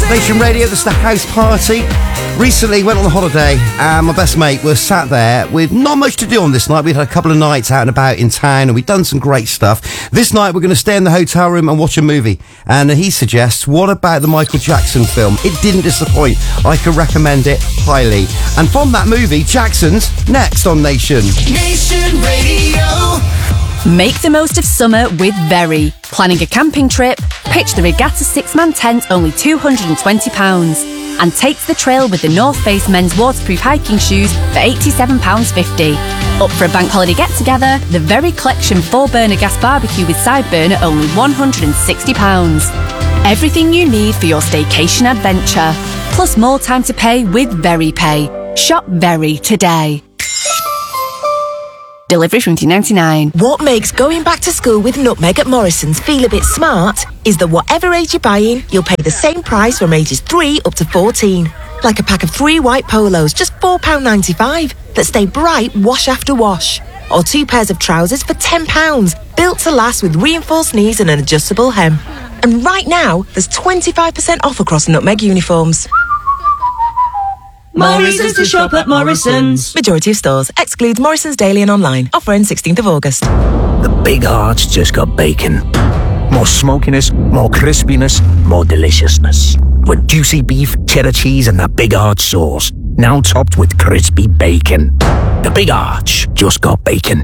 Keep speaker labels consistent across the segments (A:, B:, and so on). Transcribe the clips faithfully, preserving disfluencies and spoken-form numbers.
A: Nation Radio, this is the house party. Recently went on a holiday and my best mate was sat there with not much to do on this night. We'd had a couple of nights out and about in town and we'd done some great stuff. This night we're going to stay in the hotel room and watch a movie. And he suggests, what about the Michael Jackson film? It didn't disappoint. I can recommend it highly. And from that movie, Jackson's next on Nation.
B: Nation Radio.
C: Make the most of summer with Very. Planning a camping trip? Pitch the Regatta six-man tent, only two hundred twenty pounds. And take to the trail with the North Face men's waterproof hiking shoes for eighty-seven pounds fifty. Up for a bank holiday get-together? The Very Collection four-burner gas barbecue with side burner, only one hundred sixty pounds. Everything you need for your staycation adventure. Plus more time to pay with Very Pay. Shop Very today. Delivery from two ninety-nine.
D: What makes going back to school with Nutmeg at Morrison's feel a bit smart is that whatever age you're buying, you'll pay the same price from ages three up to fourteen. Like a pack of three white polos, just four pounds ninety-five, that stay bright wash after wash. Or two pairs of trousers for ten pounds, built to last with reinforced knees and an adjustable hem. And right now, there's twenty-five percent off across Nutmeg uniforms.
E: More reasons to shop at Morrison's.
D: Majority of stores. Excludes Morrison's Daily and online. Offer ends sixteenth of August.
F: The Big Arch just got bacon. More smokiness, more crispiness, more deliciousness. With juicy beef, cheddar cheese and that Big Arch sauce. Now topped with crispy bacon. The Big Arch just got bacon.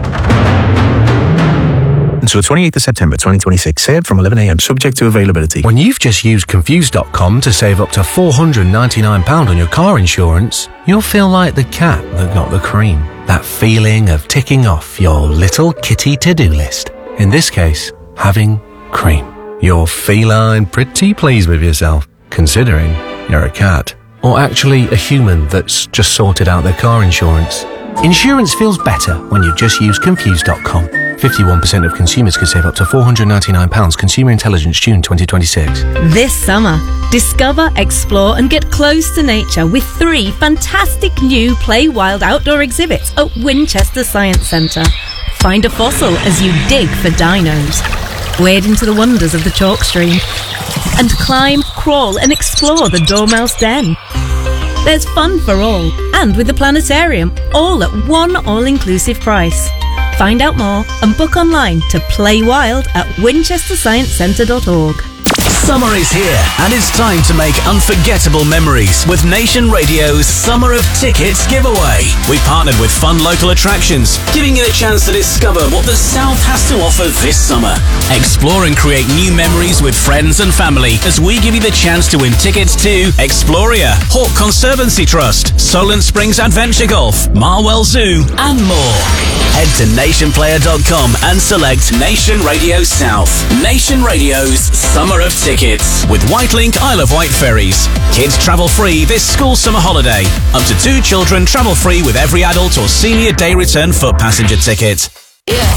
G: Until the twenty-eighth of September twenty twenty-six, saved from eleven a m, subject to availability.
H: When you've just used Confused dot com to save up to four hundred ninety-nine pounds on your car insurance, you'll feel like the cat that got the cream. That feeling of ticking off your little kitty to-do list. In this case, having cream. You're feline pretty pleased with yourself, considering you're a cat. Or actually a human that's just sorted out their car insurance. Insurance feels better when you just use Confused dot com. fifty-one percent of consumers could save up to four hundred ninety-nine pounds. Consumer Intelligence, June twenty twenty-six.
I: This summer, discover, explore and get close to nature with three fantastic new Play Wild outdoor exhibits at Winchester Science Centre. Find a fossil as you dig for dinos. Wade into the wonders of the chalk stream. And climb, crawl and explore the Dormouse Den. There's fun for all, and with the planetarium, all at one all-inclusive price. Find out more and book online to Play Wild at winchester science centre dot org.
J: Summer is here, and it's time to make unforgettable memories with Nation Radio's Summer of Tickets giveaway. We partnered with fun local attractions, giving you the chance to discover what the South has to offer this summer. Explore and create new memories with friends and family as we give you the chance to win tickets to Exploria, Hawke Conservancy Trust, Solent Springs Adventure Golf, Marwell Zoo, and more. Head to nation player dot com and select Nation Radio South. Nation Radio's Summer of Tickets. Tickets with Whitelink Isle of Wight ferries. Kids travel free this school summer holiday. Up to two children travel free with every adult or senior day return foot passenger ticket. Yeah.